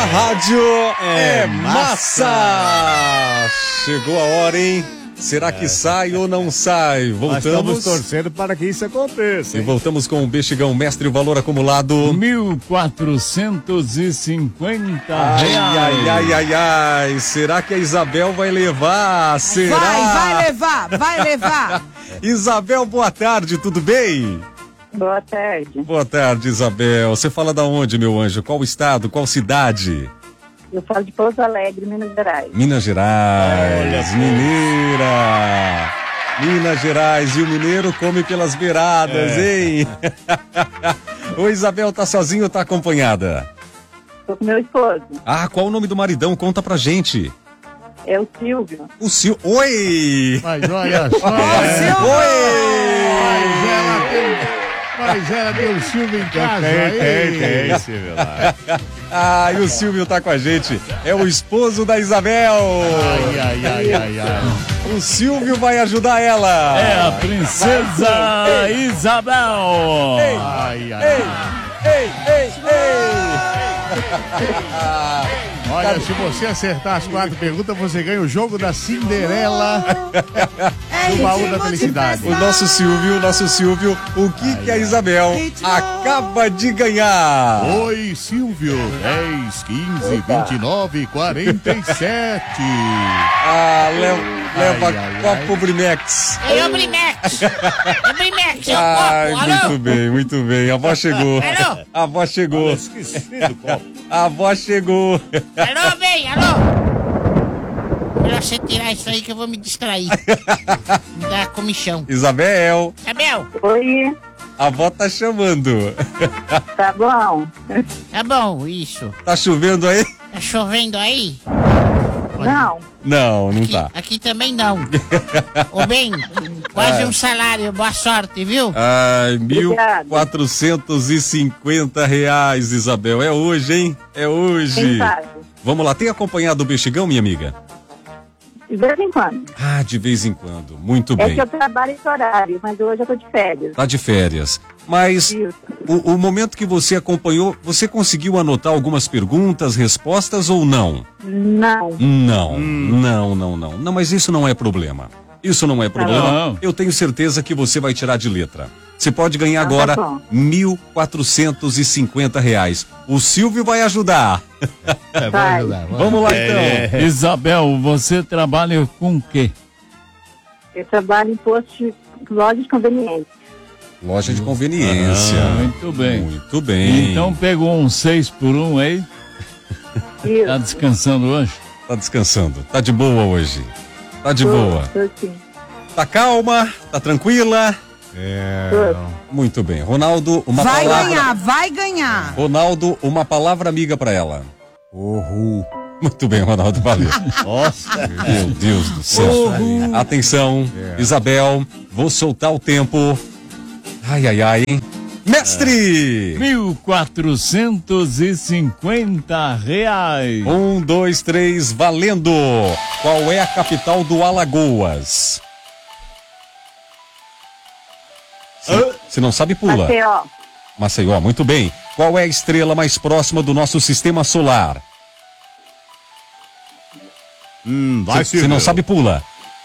Na rádio é massa! Chegou a hora, hein? Será que sai ou não sai? Voltamos. Nós estamos torcendo para que isso aconteça. E voltamos com o Bexigão, mestre, o valor acumulado R$1.450. Ai. Será que a Isabel vai levar? Será? Vai levar. Isabel, boa tarde, tudo bem? Boa tarde. Boa tarde, Isabel. Você fala da onde, meu anjo? Qual estado? Qual cidade? Eu falo de Pouso Alegre, Minas Gerais. Minas Gerais, mineira. Minas Gerais, e o mineiro come pelas beiradas, hein? Ô, Isabel, tá sozinho ou tá acompanhada? Tô com meu esposo. Ah, qual o nome do maridão? Conta pra gente. É o Silvio. O Silvio. Oi! Mas olha só. Oi! Mas ela tem o Silvio em casa. Tem, Silvio lá. Ah, e o Silvio tá com a gente. É o esposo da Isabel. Ai. O Silvio vai ajudar ela. É a princesa Isabel. Ei! Olha, se você acertar as 4 perguntas, você ganha o jogo da Cinderela do baú da felicidade. O nosso Silvio, o que a Isabel acaba de ganhar? Oi, Silvio. 10, 15, 29, 47. Ah, leva copo Brimex. É o Brimex, é o Ai, copo, alô? muito bem. A avó chegou. Alô? A avó chegou. Esqueci do copo. A avó chegou. Alô, vem, alô? Melhor você tirar isso aí que eu vou me distrair. Me dá comichão. Isabel, Isabel, Oi, a avó tá chamando. tá bom? tá bom, isso. Tá chovendo aí? Tá chovendo aí? Não, Não tá. Aqui também não. Ô, bem, quase um salário, boa sorte, viu? Ai, Obrigada. R$1.450, Isabel. É hoje, hein? É hoje. quem sabe? Vamos lá, tem acompanhado o Bexigão, minha amiga? De vez em quando. Ah, de vez em quando. Muito É bem. que eu trabalho esse horário, mas hoje eu tô de férias. Tá de férias. Mas Isso. o momento que você acompanhou, você conseguiu anotar algumas perguntas, respostas ou não? Não. Não, não, mas isso não é problema. Isso não é problema. Não. Eu tenho certeza que você vai tirar de letra. Você pode ganhar Ah, tá agora bom. R$1.450. O Silvio vai ajudar. Vai. Vamos lá então. Isabel, você trabalha com o quê? Eu trabalho em posto de loja de conveniência. Loja de conveniência. Muito bem. Muito bem. Então pegou um 6 por 1 aí? Tá Isso. descansando hoje? Tá descansando. Tá de boa hoje. Tá de boa. Tô sim. Tá calma? Tá tranquila? Tô. Muito bem. Ronaldo, uma Vai palavra. ganhar. Ronaldo, uma palavra amiga pra ela. Muito bem, Ronaldo, valeu. Nossa. Meu Deus do céu. Atenção, Isabel, vou soltar o tempo. Ai. Mestre! R$1.450. 1, 2, 3, valendo! Qual é a capital do Alagoas? Se não sabe, pula. Maceió. Maceió, muito bem. Qual é a estrela mais próxima do nosso sistema solar? Vai, Se não sabe, pula.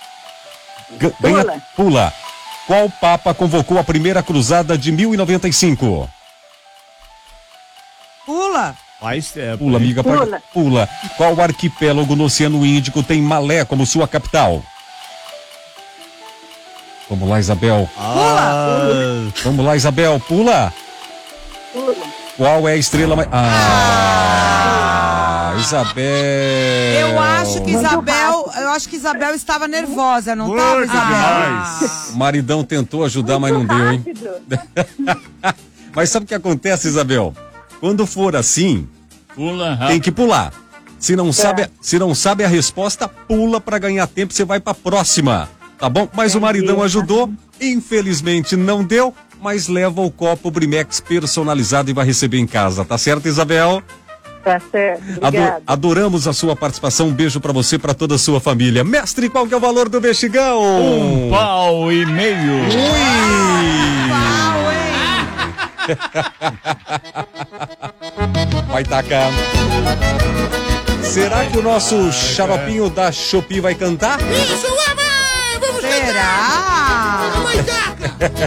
Pula. Pula. Qual papa convocou a primeira cruzada de 1095? Pula. Pula, amiga. Pula. Pula. Qual arquipélago no Oceano Índico tem Malé como sua capital? Vamos lá, Isabel. Vamos lá, Isabel. Pula. Pula. Qual é a estrela mais... Isabel. Eu acho que Isabel estava nervosa, não estava, Isabel? O maridão tentou ajudar, mas não deu, hein? Rápido. Mas sabe o que acontece, Isabel? Quando for assim, Pula rápido. tem que pular. Se não sabe a resposta, pula pra ganhar tempo, você vai pra próxima. Tá bom? Mas o maridão ajudou, infelizmente não deu, mas leva o copo Brimex personalizado e vai receber em casa. Tá certo, Isabel? Tá certo. Obrigada. Adoramos a sua participação. Um beijo pra você e pra toda a sua família. Mestre, qual que é o valor do Bexigão? R$1,5. Ui! Vai tacar. Será que o nosso xaropinho da Shopee vai cantar? Isso, vamos Será? cantar! Vai dar!